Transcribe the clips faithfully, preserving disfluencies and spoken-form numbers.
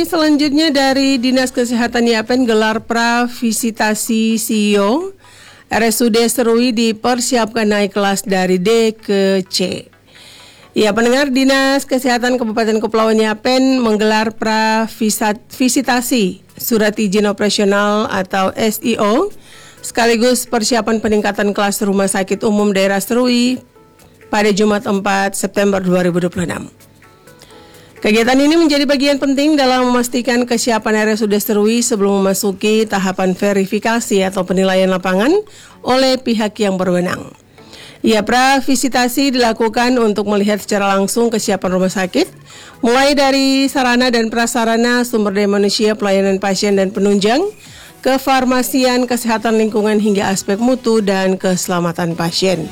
selanjutnya dari Dinas Kesehatan Yapen gelar pravisitasi C I O R S U D Serui dipersiapkan naik kelas dari D ke C. Ya, pendengar, Dinas Kesehatan Kabupaten Kepulauan Yapen menggelar pravisitasi surat izin operasional atau S I O sekaligus persiapan peningkatan kelas Rumah Sakit Umum Daerah Serui pada Jumat empat September dua ribu dua puluh enam. Kegiatan ini menjadi bagian penting dalam memastikan kesiapan R S U D Serui sebelum memasuki tahapan verifikasi atau penilaian lapangan oleh pihak yang berwenang. Ya, pravisitasi dilakukan untuk melihat secara langsung kesiapan rumah sakit, mulai dari sarana dan prasarana, sumber daya manusia, pelayanan pasien dan penunjang, kefarmasian, kesehatan lingkungan hingga aspek mutu dan keselamatan pasien.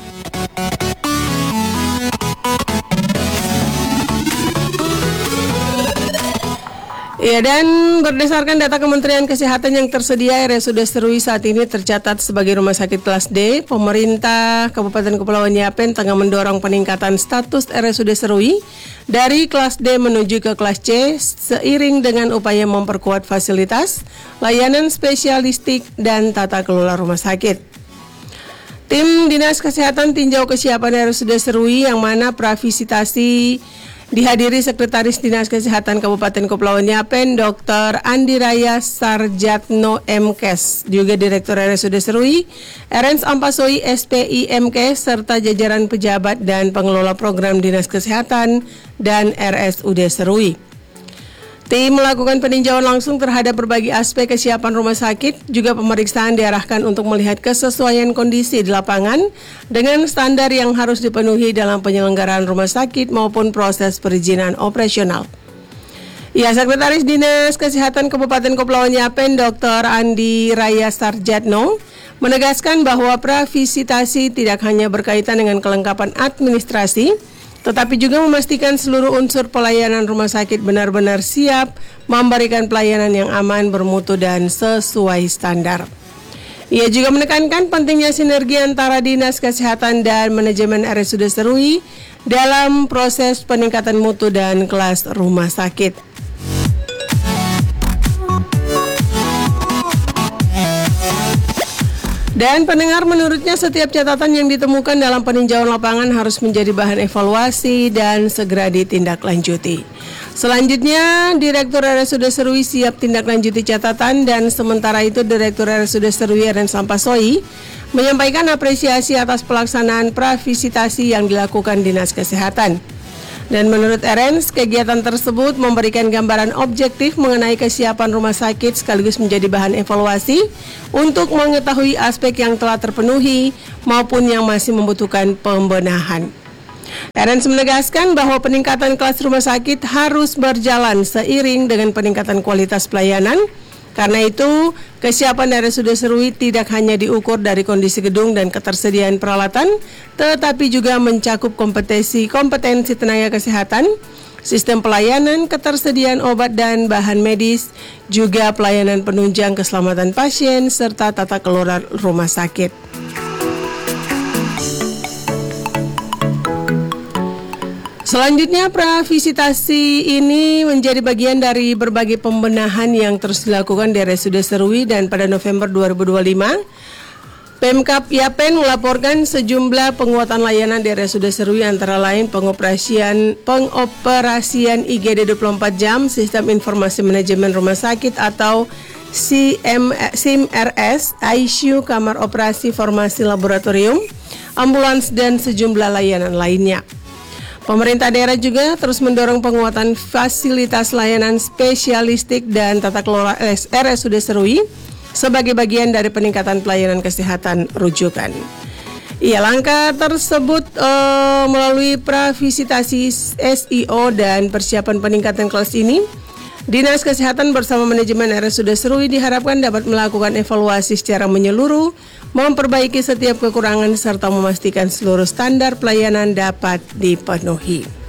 Ya, dan berdasarkan data Kementerian Kesehatan yang tersedia, R S U D Serui saat ini tercatat sebagai rumah sakit kelas D. Pemerintah Kabupaten Kepulauan Yapen tengah mendorong peningkatan status R S U D Serui dari kelas D menuju ke kelas C seiring dengan upaya memperkuat fasilitas, layanan spesialistik, dan tata kelola rumah sakit. Tim Dinas Kesehatan tinjau kesiapan R S U D Serui yang mana pravisitasi dihadiri Sekretaris Dinas Kesehatan Kabupaten Kepulauan Yapen, Doktor Andi Raya Sarjatno M Kes, juga Direktur R S U D Serui, Erens Ampasoi S P I M Kes, serta jajaran pejabat dan pengelola program Dinas Kesehatan dan R S U D Serui. Tim melakukan peninjauan langsung terhadap berbagai aspek kesiapan rumah sakit, juga pemeriksaan diarahkan untuk melihat kesesuaian kondisi di lapangan dengan standar yang harus dipenuhi dalam penyelenggaraan rumah sakit maupun proses perizinan operasional. Ya, Sekretaris Dinas Kesehatan Kabupaten Kepulauan Yapen, Doktor Andi Raya Sarjatno, menegaskan bahwa pravisitasi tidak hanya berkaitan dengan kelengkapan administrasi, tetapi juga memastikan seluruh unsur pelayanan rumah sakit benar-benar siap memberikan pelayanan yang aman, bermutu, dan sesuai standar. Ia juga menekankan pentingnya sinergi antara Dinas Kesehatan dan manajemen R S U D Serui dalam proses peningkatan mutu dan kelas rumah sakit. Dan pendengar, menurutnya setiap catatan yang ditemukan dalam peninjauan lapangan harus menjadi bahan evaluasi dan segera ditindaklanjuti. Selanjutnya, Direktur R S U D Serui siap tindak lanjuti catatan, dan sementara itu Direktur R S U D Serui Erens Ampasoi menyampaikan apresiasi atas pelaksanaan pravisitasi yang dilakukan Dinas Kesehatan. Dan menurut Erens, kegiatan tersebut memberikan gambaran objektif mengenai kesiapan rumah sakit sekaligus menjadi bahan evaluasi untuk mengetahui aspek yang telah terpenuhi maupun yang masih membutuhkan pembenahan. Erens menegaskan bahwa peningkatan kelas rumah sakit harus berjalan seiring dengan peningkatan kualitas pelayanan. Karena itu, kesiapan R S U D Serui tidak hanya diukur dari kondisi gedung dan ketersediaan peralatan, tetapi juga mencakup kompetensi kompetensi tenaga kesehatan, sistem pelayanan, ketersediaan obat dan bahan medis, juga pelayanan penunjang keselamatan pasien, serta tata kelola rumah sakit. Selanjutnya, pravisitasi ini menjadi bagian dari berbagai pembenahan yang terus dilakukan di R S U D Serui, dan pada November dua ribu dua puluh lima, Pemkab Yapen melaporkan sejumlah penguatan layanan di R S U D Serui, antara lain pengoperasian pengoperasian I G D dua puluh empat jam, Sistem Informasi Manajemen Rumah Sakit atau S I M R S, I C U, Kamar Operasi Farmasi Laboratorium, ambulans, dan sejumlah layanan lainnya. Pemerintah daerah juga terus mendorong penguatan fasilitas layanan spesialistik dan tata kelola R S U D Serui sebagai bagian dari peningkatan pelayanan kesehatan rujukan. Iya, langkah tersebut uh, melalui pravisitasi S I O dan persiapan peningkatan kelas ini, Dinas Kesehatan bersama manajemen R S U D Serui diharapkan dapat melakukan evaluasi secara menyeluruh, memperbaiki setiap kekurangan serta memastikan seluruh standar pelayanan dapat dipenuhi.